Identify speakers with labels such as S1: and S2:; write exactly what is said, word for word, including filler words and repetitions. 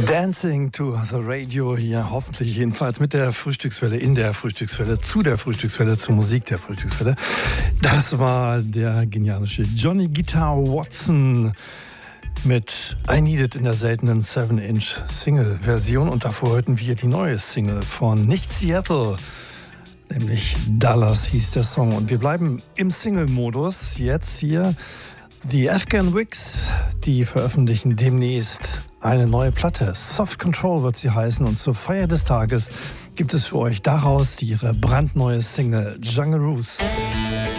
S1: Dancing to the Radio hier, hoffentlich jedenfalls mit der Frühstückswelle, in der Frühstückswelle, zu der Frühstückswelle, zur Musik der Frühstückswelle. Das war der genialische Johnny Guitar Watson mit I Need It in der seltenen seven Inch Single-Version. Und davor hörten wir die neue Single von nicht Seattle, nämlich Dallas hieß der Song. Und wir bleiben im Single-Modus jetzt hier. Die Afghan Wigs, die veröffentlichen demnächst eine neue Platte. Soft Control wird sie heißen. Und zur Feier des Tages gibt es für euch daraus ihre brandneue Single Jungaroos.